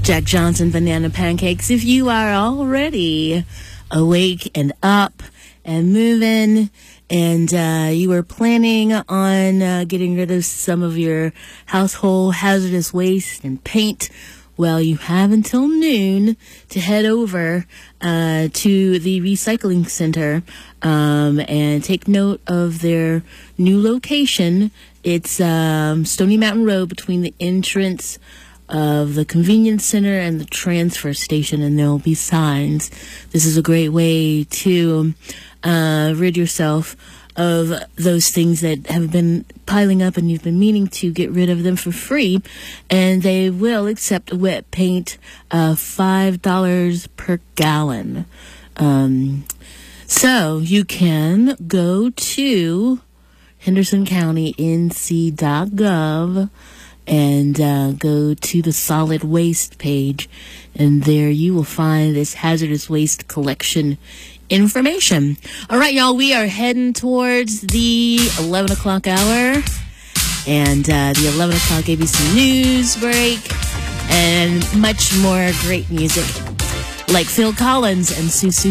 Jack Johnson Banana Pancakes. If you are already awake and up and moving, and you are planning on getting rid of some of your household hazardous waste and paint, well, you have until noon to head over to the recycling center and take note of their new location. It's Stony Mountain Road between the entrance of the convenience center and the transfer station, and there will be signs. This is a great way to rid yourself of those things that have been piling up and you've been meaning to get rid of them for free. And they will accept wet paint, $5 per gallon. So you can go to hendersoncounty.nc.gov and go to the solid waste page, and there you will find this hazardous waste collection information. All right, y'all, we are heading towards the 11 o'clock hour and the 11 o'clock ABC News break and much more great music like Phil Collins and Susu